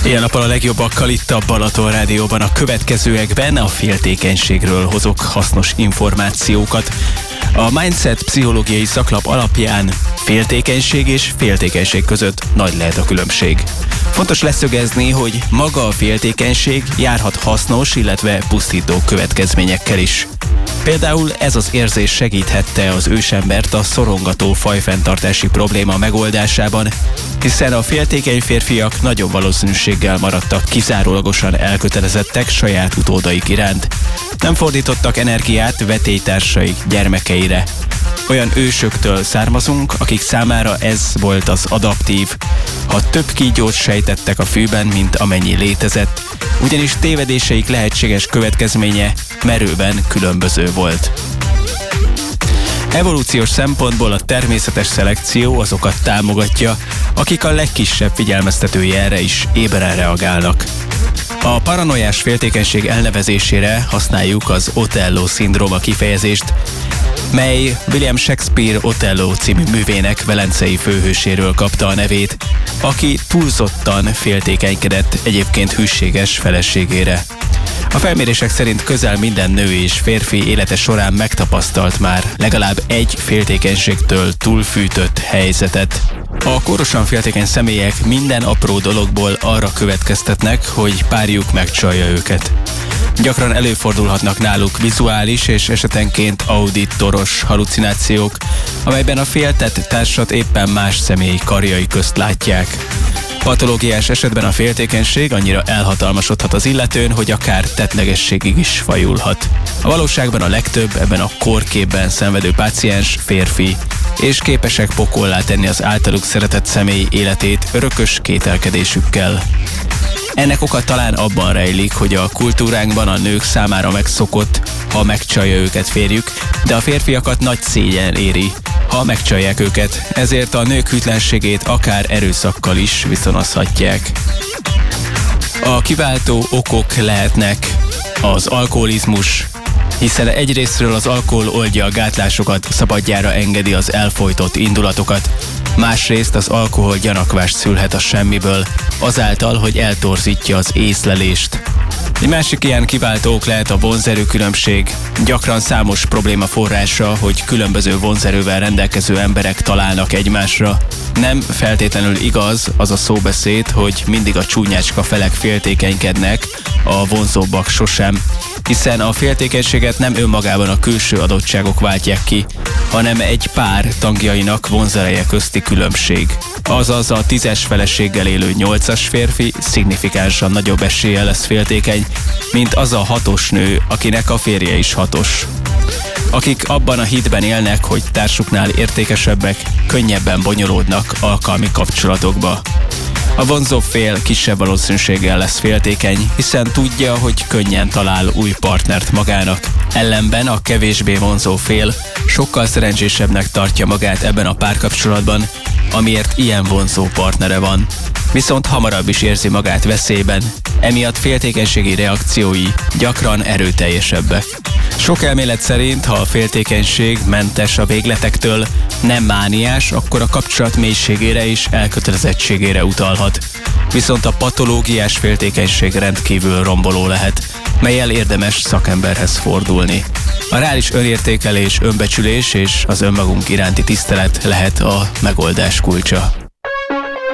Ilyen nappal a legjobbakkal itt a Balaton Rádióban. A következőekben a féltékenységről hozok hasznos információkat. A Mindset pszichológiai szaklap alapján féltékenység és féltékenység között nagy lehet a különbség. Fontos leszögezni, hogy maga a féltékenység járhat hasznos, illetve pusztító következményekkel is. Például ez az érzés segíthette az ősembert a szorongató fajfenntartási probléma megoldásában, hiszen a féltékeny férfiak nagyobb valószínűséggel maradtak kizárólagosan elkötelezettek saját utódaik iránt. Nem fordítottak energiát vetélytársaik gyermekeire. Olyan ősöktől származunk, akik számára ez volt az adaptív, ha több kígyót sejtettek a fűben, mint amennyi létezett, ugyanis tévedéseik lehetséges következménye merőben különböző volt. Evolúciós szempontból a természetes szelekció azokat támogatja, akik a legkisebb figyelmeztető jelre is éberen reagálnak. A paranoiás féltékenység elnevezésére használjuk az Otello-szindróma kifejezést, mely William Shakespeare Otello című művének velencei főhőséről kapta a nevét, aki túlzottan féltékenykedett egyébként hűséges feleségére. A felmérések szerint közel minden nő és férfi élete során megtapasztalt már legalább egy féltékenységtől túlfűtött helyzetet. A kórosan féltékeny személyek minden apró dologból arra következtetnek, hogy párjuk megcsalja őket. Gyakran előfordulhatnak náluk vizuális és esetenként auditoros hallucinációk, amelyben a féltett társat éppen más személy karjai közt látják. Patológiás esetben a féltékenység annyira elhatalmasodhat az illetőn, hogy akár tettlegességig is fajulhat. A valóságban a legtöbb ebben a kórképben szenvedő páciens férfi, és képesek pokollá tenni az általuk szeretett személy életét örökös kételkedésükkel. Ennek oka talán abban rejlik, hogy a kultúránkban a nők számára megszokott, ha megcsalja őket férjük, de a férfiakat nagy szégyen éri, ha megcsalják őket, ezért a nők hűtlenségét akár erőszakkal is viszonozhatják. A kiváltó okok lehetnek az alkoholizmus, hiszen egyrésztről az alkohol oldja a gátlásokat, szabadjára engedi az elfojtott indulatokat, másrészt az alkohol gyanakvást szülhet a semmiből, azáltal, hogy eltorzítja az észlelést. Egy másik ilyen kiváltó ok lehet a vonzerő különbség. Gyakran számos probléma forrása, hogy különböző vonzerővel rendelkező emberek találnak egymásra. Nem feltétlenül igaz az a szóbeszéd, hogy mindig a csúnyácska felek féltékenykednek, a vonzóbbak sosem, hiszen a féltékenységet nem önmagában a külső adottságok váltják ki, hanem egy pár tagjainak vonzereje közti különbség. Azaz a 10-es feleséggel élő 8-as férfi szignifikánsan nagyobb eséllyel lesz féltékeny, mint az a 6-os nő, akinek a férje is 6-os. Akik abban a hitben élnek, hogy társuknál értékesebbek, könnyebben bonyolódnak alkalmi kapcsolatokba. A vonzó fél kisebb valószínűséggel lesz féltékeny, hiszen tudja, hogy könnyen talál új partnert magának. Ellenben a kevésbé vonzó fél sokkal szerencsésebbnek tartja magát ebben a párkapcsolatban, amiért ilyen vonzó partnere van. Viszont hamarabb is érzi magát veszélyben, emiatt féltékenységi reakciói gyakran erőteljesebbek. Sok elmélet szerint, ha a féltékenység mentes a végletektől, nem mániás, akkor a kapcsolat mélységére és elkötelezettségére utalhat. Viszont a patológiás féltékenység rendkívül romboló lehet, mellyel érdemes szakemberhez fordulni. A reális önértékelés, önbecsülés és az önmagunk iránti tisztelet lehet a megoldás kulcsa.